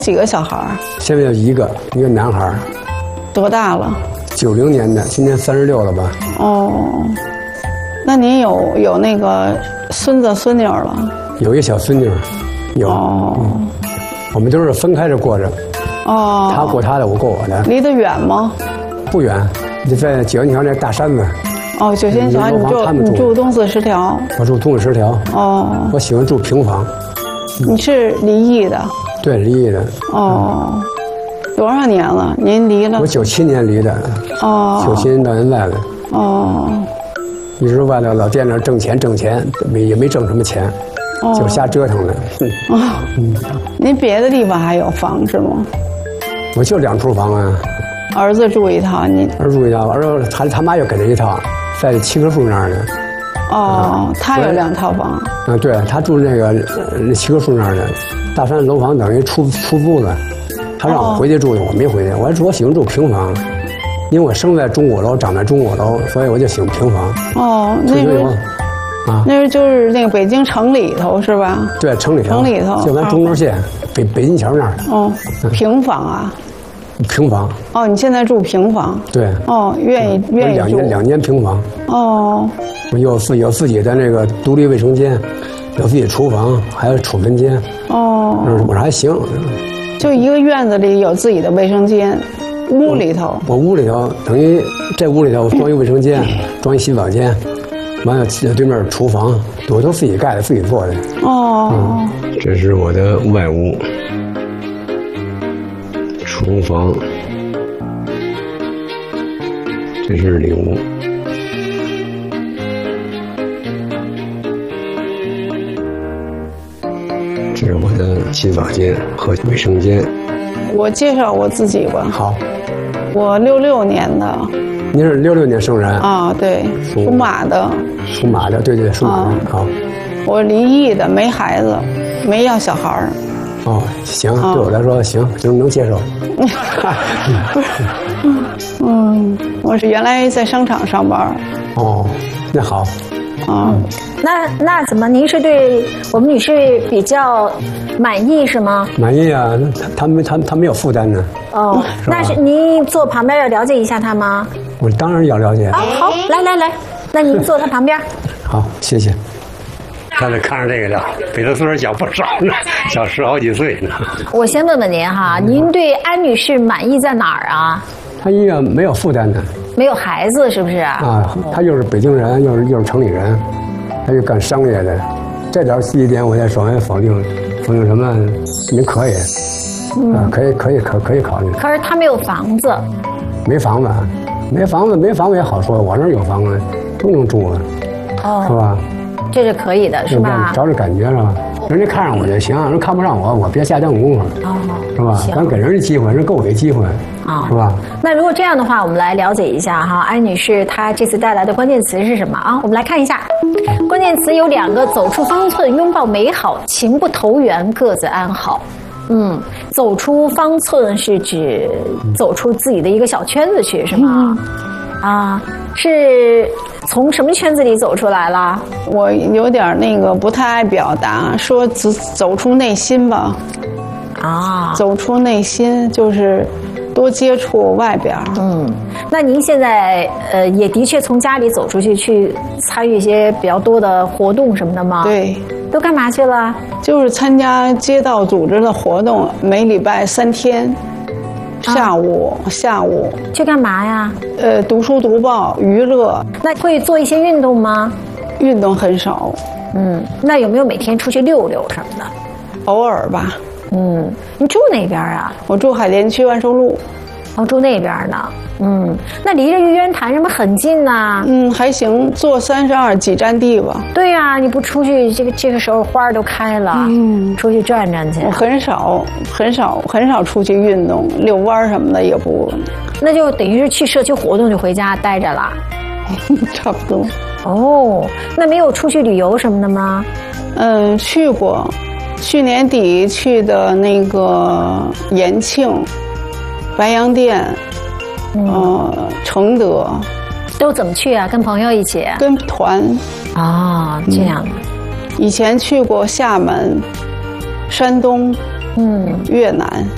几个小孩儿？ 现在有一个男孩， 多大了 ？90年的，今年36了吧？ 哦，那您有那个孙子孙女了？ 有一小孙女，有。 哦， 我们都是分开着过着。 哦， 他过他的，我过我的。 离得远吗？ 不远，就在九仙桥那大山子。 哦，九仙桥，你住东四十条。 我住东四十条。哦，我喜欢住平房。 你是离异的？ 对，离异的。 哦，多少年了？您离了？ 我97年离的。哦，97年到现在了。哦，一直外头老惦着挣钱，也没挣什么钱，就瞎折腾了。 您别的地方还有房是吗？ 我就2处房啊。 儿子住一套，你儿子住一套，儿子他妈又给了一套，在7棵树那儿呢。 哦，他有2套房。 啊，对，他住那个7棵树那儿的，大山楼房等于出租了。他让我回去住去，我没回去。我喜欢住平房，因为我生在钟鼓楼，长在钟鼓楼，所以我就喜欢平房。 哦，那个啊，那就是那个北京城里头是吧？ 对，城里头。 城里头， 就咱中轴线北京桥那儿的。 哦，平房啊。 平房。 哦，你现在住平房？ 对。 哦，愿意住。 2间平房。 哦。 我有自己的那个独立卫生间，有自己厨房，还有储存间。哦。我说还行。 就一个院子里有自己的卫生间，屋里头。 我屋里头等于这屋里头装一卫生间，装一洗澡间，完了对面厨房，我都自己盖的，自己做的。哦。这是我的外屋。厨房，这是里屋。这是我的洗澡间和卫生间。 我介绍我自己吧。 好。 我66年的。 您是66年生人？ 啊，对，属马的。 属马的，对，属马的。好。我离异的，没孩子，没要小孩儿。 哦，行，对我来说行，就能接受。 我是原来在商场上班。 哦，那好。 那怎么？您是对我们女士比较满意是吗？ 满意啊，他没有负担呢。 哦，那是您坐旁边要了解一下他吗？ 我当然要了解。 啊，好，来，那您坐他旁边。 好，谢谢。他这看着这个的，比他岁数小不少呢，小10好几岁呢。 我先问问您哈，您对安女士满意在哪儿啊？ 她一个没有负担的， 没有孩子是不是？啊， 她又是北京人，又是城里人，她又干商业的，这一点我也首先否定什么？您可以，可以考虑。 可是她没有房子。 没房子也好说，我那儿有房子，都能住啊，是吧？ 这是可以的，是吧？ 找着感觉是吧？人家看上我就行，人看不上我别瞎耽误功夫，是吧？咱给人家机会，人给我一机会，是吧？ 那如果这样的话，我们来了解一下哈，安女士她这次带来的关键词是什么啊？我们来看一下，关键词有2个：走出方寸，拥抱美好，情不投缘，各自安好。走出方寸是指走出自己的一个小圈子去，是吗？是从什么圈子里走出来了？ 我有点那个不太爱表达，说走出内心吧。走出内心就是多接触外边。 那您现在也的确从家里走出去参与一些比较多的活动什么的吗？ 对。 都干嘛去了？ 就是参加街道组织的活动，每礼拜3天。下午去干嘛呀？ 读书读报娱乐。 那会做一些运动吗？ 运动很少。 那有没有每天出去溜溜什么的？ 偶尔吧。 你住哪边啊？ 我住海淀区万寿路。 住那边呢。那离着玉渊潭什么很近呐？ 还行，坐32几站地吧。 对呀，你不出去，这个时候花都开了，出去转转去。 我很少出去运动，遛弯什么的也不。 那就等于是去社区活动就回家待着了。 差不多。 那没有出去旅游什么的吗？ 去过，去年底去的那个延庆。白洋淀，承德， 都怎么去啊？跟朋友一起？ 跟团。 这样。 以前去过厦门、山东，越南。